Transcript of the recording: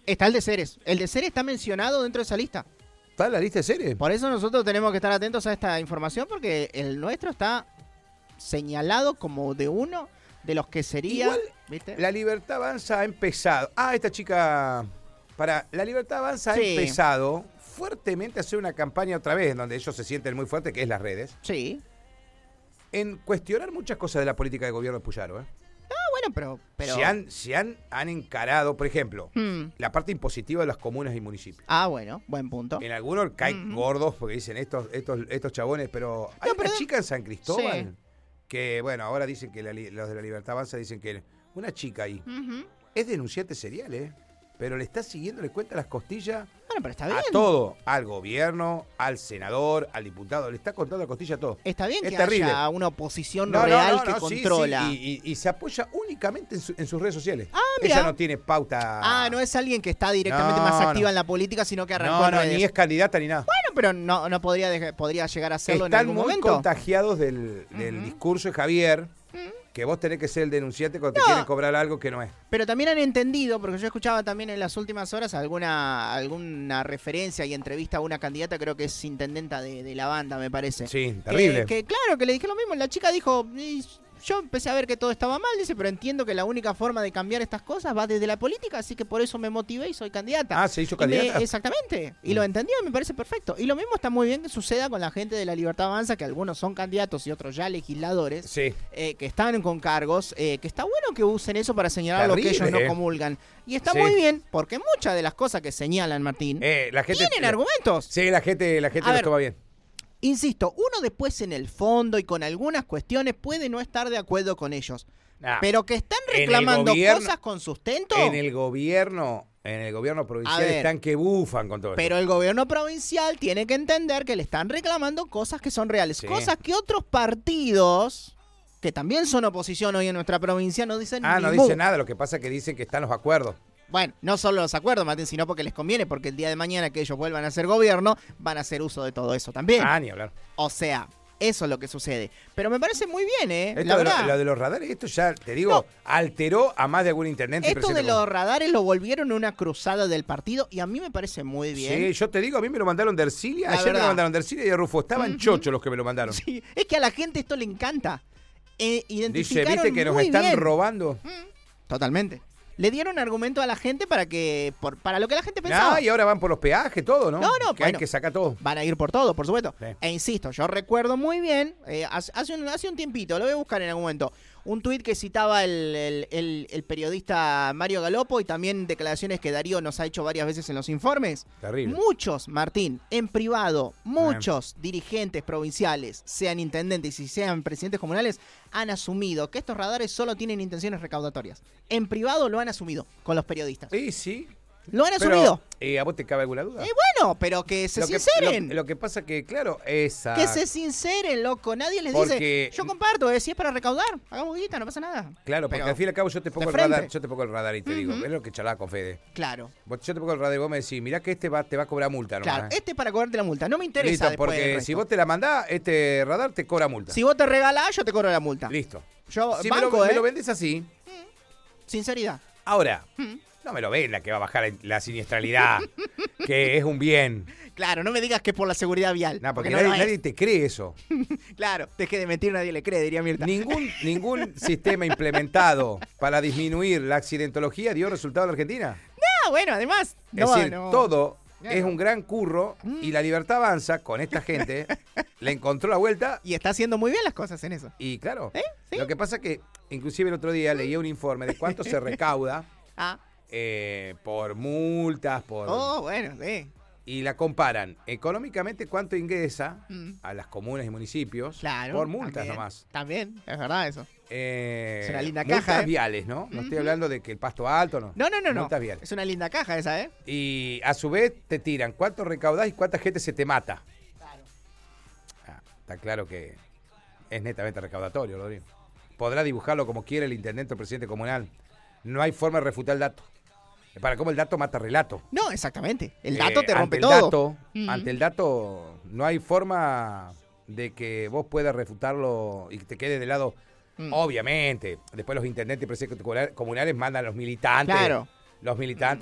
Está el de Ceres. El de Ceres está mencionado dentro de esa lista. ¿Está en la lista de series? Por eso nosotros tenemos que estar atentos a esta información, porque el nuestro está señalado como de uno de los que sería... Igual, ¿viste? La Libertad Avanza ha empezado. Esta chica... La Libertad Avanza ha empezado fuertemente a hacer una campaña otra vez, donde ellos se sienten muy fuertes, que es las redes. Sí. En cuestionar muchas cosas de la política de gobierno de Puyaro, ¿eh? Bueno, pero... Se han encarado, por ejemplo, la parte impositiva de las comunas y municipios. Bueno, buen punto. En algunos caen gordos porque dicen estos chabones, pero hay una chica en San Cristóbal que, bueno, ahora dicen que los de la Libertad Avanza dicen que una chica ahí es denunciante serial, pero le está siguiendo, le cuenta las costillas Bueno, pero está bien. a todo, al gobierno, al senador, al diputado, le está contando la costilla a todo. Está bien es que terrible. haya una oposición real que controla. Sí, y se apoya únicamente en sus redes sociales. Mira. Ella no tiene pauta. No es alguien que está directamente más activa en la política, sino que arrancó en redes. Ni es candidata ni nada. Bueno, pero no podría llegar a serlo en Están algún muy momento. contagiados del discurso de Javier, que vos tenés que ser el denunciante cuando te quieren cobrar algo que no es. Pero también han entendido, porque yo escuchaba también en las últimas horas alguna referencia y entrevista a una candidata, creo que es intendenta de la banda, me parece. Sí, terrible. Que claro, que le dije lo mismo. La chica dijo, yo empecé a ver que todo estaba mal, dice, pero entiendo que la única forma de cambiar estas cosas va desde la política, así que por eso me motivé y soy candidata. ¿Se hizo candidata? Exactamente. Y lo entendió y me parece perfecto. Y lo mismo está muy bien que suceda con la gente de la Libertad Avanza, que algunos son candidatos y otros ya legisladores, que están con cargos, que está bueno que usen eso para señalar lo que ellos no comulgan. Y está muy bien, porque muchas de las cosas que señalan, Martín, la gente, tienen argumentos. Sí, la gente los toma bien. Insisto, uno después en el fondo y con algunas cuestiones puede no estar de acuerdo con ellos. Pero que están reclamando cosas con sustento. En el gobierno provincial están que bufan con todo pero esto. El gobierno provincial tiene que entender que le están reclamando cosas que son reales. Cosas que otros partidos, que también son oposición hoy en nuestra provincia, no dicen no dicen nada. Lo que pasa es que dicen que están los acuerdos. Bueno, no solo los acuerdos, Martín, sino porque les conviene, porque el día de mañana que ellos vuelvan a ser gobierno, van a hacer uso de todo eso también. Ni hablar. O sea, eso es lo que sucede. Pero me parece muy bien, la verdad. Lo de los radares, esto ya, te digo, alteró a más de algún intendente. Esto de los radares lo volvieron una cruzada del partido y a mí me parece muy bien. Sí, yo te digo, a mí me lo mandaron de Ercilia, ayer me lo mandaron de Ercilia y de Rufo. Estaban chochos los que me lo mandaron. Sí, es que a la gente esto le encanta. Dice, ¿viste que nos están robando? Totalmente. Le dieron argumento a la gente para lo que la gente pensaba. Y ahora van por los peajes, todo, ¿no? Que hay que sacar todo. Van a ir por todo, por supuesto. Sí. E insisto, yo recuerdo muy bien, hace un tiempito, lo voy a buscar en algún momento, un tuit que citaba el periodista Mario Galopo y también declaraciones que Darío nos ha hecho varias veces en los informes. Terrible. Muchos, Martín, en privado, muchos dirigentes provinciales, sean intendentes y sean presidentes comunales, han asumido que estos radares solo tienen intenciones recaudatorias. En privado lo han asumido con los periodistas. Sí. Lo han asumido. ¿A vos te cabe alguna duda? Bueno, pero que se sinceren. Lo que pasa que, claro, que se sinceren, loco. Nadie les dice, yo comparto, si es para recaudar, hagamos guita, no pasa nada. Claro, porque al fin y al cabo yo te pongo el radar y te digo, es lo que charlaba con Fede. Claro. Yo te pongo el radar y vos me decís, mirá que te va a cobrar multa, ¿no? Claro, este es para cobrarte la multa, no me interesa. Listo, porque si vos te la mandás, este radar te cobra multa. Si vos te regalás, yo te cobro la multa. Listo. Yo si banco, me lo vendés así. Sinceridad. Ahora, no me lo venda que va a bajar la siniestralidad, que es un bien. Claro, no me digas que es por la seguridad vial. No, porque nadie te cree eso. Claro, deje de mentir, nadie le cree, diría Mirta. Ningún sistema implementado para disminuir la accidentología dio resultado en la Argentina. No, bueno, además. Todo es un gran curro y la Libertad Avanza con esta gente le encontró la vuelta. Y está haciendo muy bien las cosas en eso. Y claro, ¿Sí? Lo que pasa es que inclusive el otro día leí un informe de cuánto se recauda por multas, por... bueno, sí. Y la comparan económicamente cuánto ingresa a las comunas y municipios por multas nomás. También, es verdad eso. Es una linda caja. Multas viales, ¿no? No estoy hablando de que el pasto alto, ¿no? No. Multas viales. Es una linda caja esa, Y a su vez te tiran cuánto recaudás y cuánta gente se te mata. Claro. Está claro que es netamente recaudatorio, Rodrigo. Podrá dibujarlo como quiera el intendente o presidente comunal. No hay forma de refutar el dato. Para cómo el dato mata relato. No, exactamente. El dato te rompe todo. Ante el dato no hay forma de que vos puedas refutarlo y que te quede de lado. Obviamente. Después los intendentes y presidentes comunales mandan a los militantes. Claro. Los militantes